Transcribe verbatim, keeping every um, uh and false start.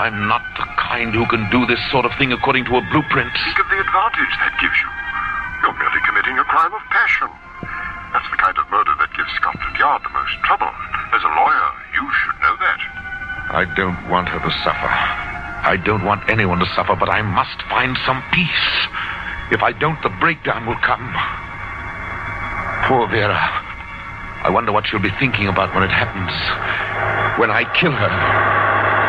I'm not the kind who can do this sort of thing according to a blueprint. Think of the advantage that gives you. You're merely committing a crime of passion. That's the kind of murder that gives Scotland Yard the most trouble. As a lawyer, you should know that. I don't want her to suffer. I don't want anyone to suffer, but I must find some peace. If I don't, the breakdown will come. Poor Vera. I wonder what she'll be thinking about when it happens. When I kill her.